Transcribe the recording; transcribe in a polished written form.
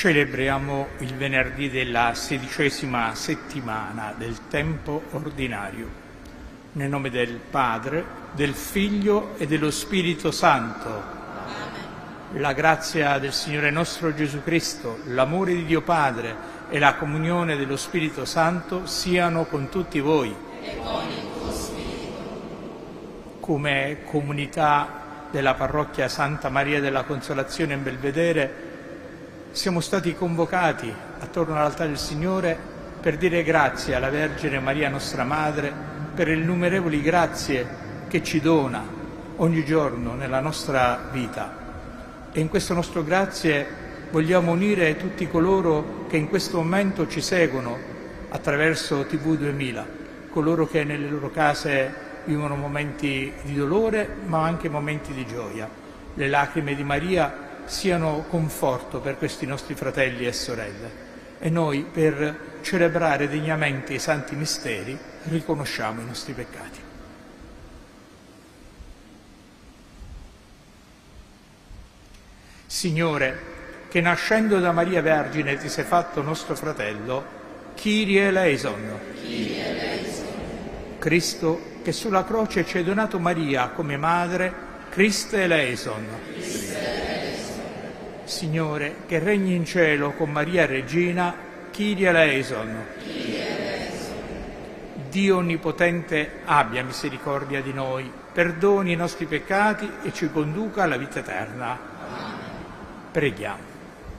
Celebriamo il venerdì della 16ª settimana del tempo ordinario. Nel nome del Padre, del Figlio e dello Spirito Santo. Amen. La grazia del Signore nostro Gesù Cristo, l'amore di Dio Padre e la comunione dello Spirito Santo siano con tutti voi. E con il tuo spirito. Come comunità della parrocchia Santa Maria della Consolazione in Belvedere, siamo stati convocati attorno all'altare del Signore per dire grazie alla Vergine Maria nostra Madre per le innumerevoli grazie che ci dona ogni giorno nella nostra vita. E in questo nostro grazie vogliamo unire tutti coloro che in questo momento ci seguono attraverso TV 2000, coloro che nelle loro case vivono momenti di dolore ma anche momenti di gioia. Le lacrime di Maria siano conforto per questi nostri fratelli e sorelle e noi, per celebrare degnamente i santi misteri, riconosciamo i nostri peccati. Signore, che nascendo da Maria Vergine ti sei fatto nostro fratello, Kyrie eleison. Kyrie eleison. Cristo, che sulla croce ci hai donato Maria come madre, Christe eleison. Signore, che regni in cielo con Maria Regina, Kyrie eleison. Dio Onnipotente abbia misericordia di noi, perdoni i nostri peccati e ci conduca alla vita eterna. Preghiamo.